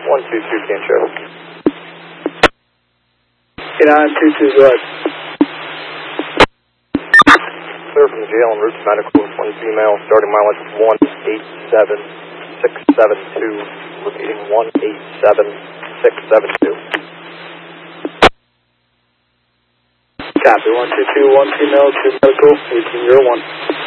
122 can show. 8922 is what? Clear from the jail en route to medical with one female, starting mileage of 187672, repeating 187672. Copy, 122, one female, 2 medical, 1801.